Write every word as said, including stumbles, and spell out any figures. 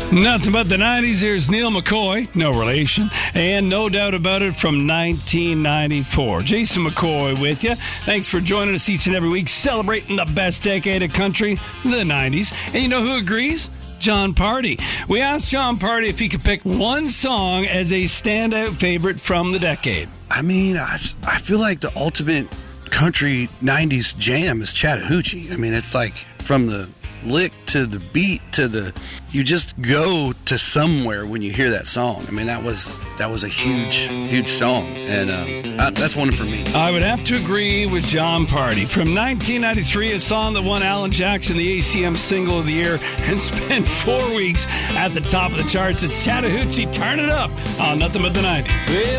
Nothing but the nineties. Here's Neil McCoy, no relation, and no doubt about it from nineteen ninety-four. Jason McCoy with you. Thanks for joining us each and every week, celebrating the best decade of country, the nineties. And you know who agrees? Jon Pardi. We asked Jon Pardi if he could pick one song as a standout favorite from the decade. I mean, I, I feel like the ultimate country nineties jam is Chattahoochee. I mean, it's like from the lick to the beat to the, you just go to somewhere when you hear that song. I mean, that was that was a huge, huge song, and um, I, that's one for me. I would have to agree with Jon Pardi. From nineteen ninety-three, a song that won Alan Jackson the A C M Single of the Year and spent four weeks at the top of the charts. It's Chattahoochee, Turn It Up on Nothing But the nineties.